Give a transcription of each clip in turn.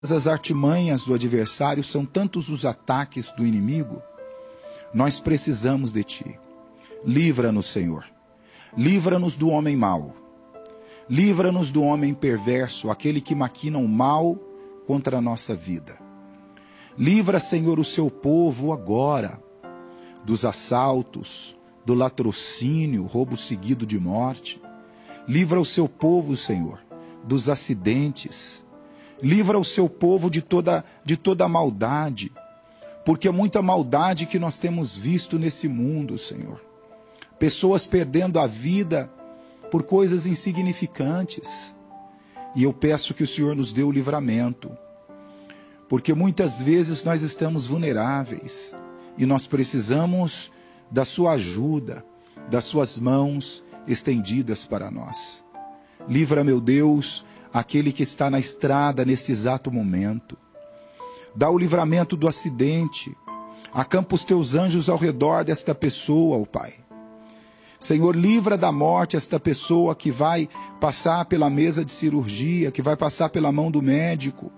as artimanhas do adversário, são tantos os ataques do inimigo, nós precisamos de Ti. Livra-nos, Senhor. Livra-nos do homem mau. Livra-nos do homem perverso, aquele que maquina o mal contra a nossa vida. Livra, Senhor, o seu povo agora dos assaltos, do latrocínio, roubo seguido de morte. Livra o seu povo, Senhor, dos acidentes. Livra o seu povo de toda a maldade, porque é muita maldade que nós temos visto nesse mundo, Senhor. Pessoas perdendo a vida por coisas insignificantes. E eu peço que o Senhor nos dê o livramento, porque muitas vezes nós estamos vulneráveis e nós precisamos da sua ajuda, das suas mãos estendidas para nós. Livra, meu Deus, aquele que está na estrada nesse exato momento. Dá o livramento do acidente. Acampa os teus anjos ao redor desta pessoa, ó Pai. Senhor, livra da morte esta pessoa que vai passar pela mesa de cirurgia, que vai passar pela mão do médico.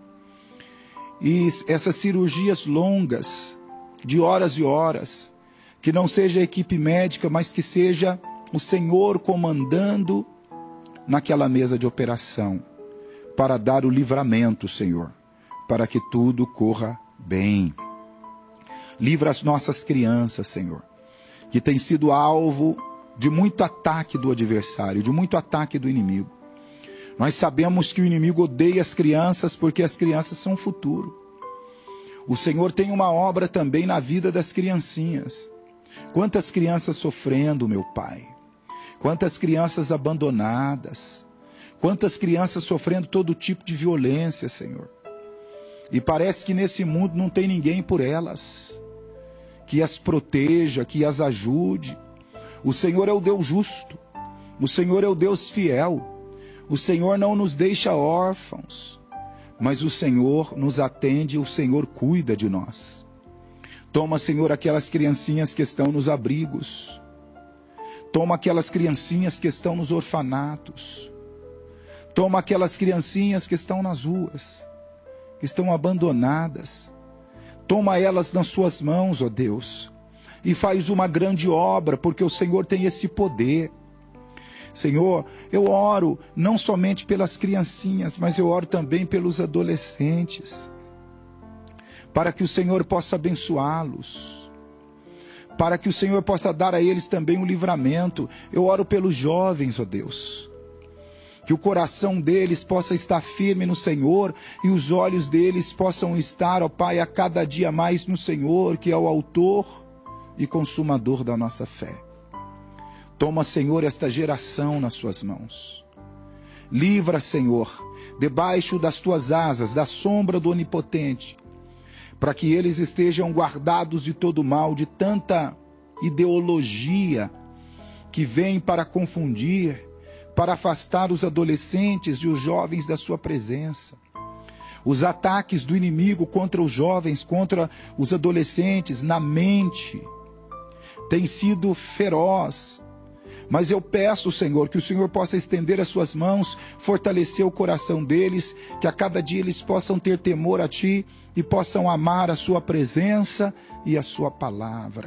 E essas cirurgias longas, de horas e horas, que não seja a equipe médica, mas que seja o Senhor comandando naquela mesa de operação, para dar o livramento, Senhor, para que tudo corra bem. Livra as nossas crianças, Senhor, que têm sido alvo de muito ataque do adversário, de muito ataque do inimigo. Nós sabemos que o inimigo odeia as crianças porque as crianças são o futuro. O Senhor tem uma obra também na vida das criancinhas. Quantas crianças sofrendo, meu Pai. Quantas crianças abandonadas. Quantas crianças sofrendo todo tipo de violência, Senhor. E parece que nesse mundo não tem ninguém por elas, que as proteja, que as ajude. O Senhor é o Deus justo. O Senhor é o Deus fiel. O Senhor não nos deixa órfãos, mas o Senhor nos atende, o Senhor cuida de nós. Toma, Senhor, aquelas criancinhas que estão nos abrigos. Toma aquelas criancinhas que estão nos orfanatos. Toma aquelas criancinhas que estão nas ruas, que estão abandonadas. Toma elas nas suas mãos, ó Deus, e faz uma grande obra, porque o Senhor tem esse poder. Senhor, eu oro não somente pelas criancinhas, mas eu oro também pelos adolescentes, para que o Senhor possa abençoá-los, para que o Senhor possa dar a eles também um livramento. Eu oro pelos jovens, ó Deus, que o coração deles possa estar firme no Senhor e os olhos deles possam estar, ó Pai, a cada dia mais no Senhor, que é o autor e consumador da nossa fé. Toma, Senhor, esta geração nas suas mãos. Livra, Senhor, debaixo das tuas asas, da sombra do Onipotente, para que eles estejam guardados de todo mal, de tanta ideologia que vem para confundir, para afastar os adolescentes e os jovens da sua presença. Os ataques do inimigo contra os jovens, contra os adolescentes, na mente, tem sido feroz. Mas eu peço, Senhor, que o Senhor possa estender as suas mãos, fortalecer o coração deles, que a cada dia eles possam ter temor a Ti e possam amar a Sua presença e a Sua palavra.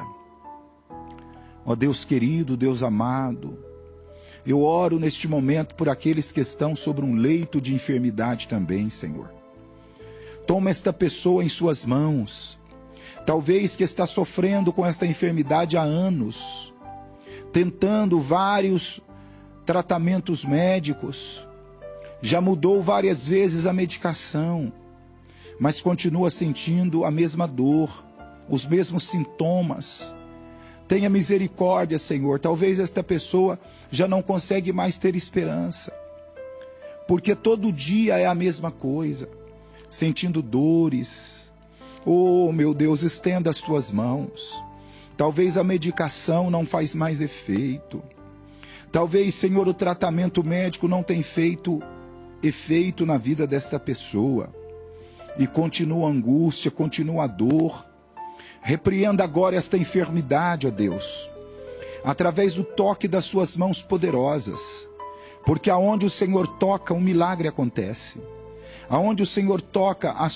Ó Deus querido, Deus amado, eu oro neste momento por aqueles que estão sobre um leito de enfermidade também, Senhor. Toma esta pessoa em suas mãos, talvez que está sofrendo com esta enfermidade há anos, tentando vários tratamentos médicos, já mudou várias vezes a medicação, mas continua sentindo a mesma dor, os mesmos sintomas. Tenha misericórdia, Senhor. Talvez esta pessoa já não consegue mais ter esperança, porque todo dia é a mesma coisa, sentindo dores. Oh, meu Deus, estenda as tuas mãos. Talvez a medicação não faz mais efeito. Talvez, Senhor, o tratamento médico não tenha feito efeito na vida desta pessoa. E continua a angústia, continua a dor. Repreenda agora esta enfermidade, ó Deus, através do toque das suas mãos poderosas. Porque aonde o Senhor toca, um milagre acontece. aonde o Senhor toca as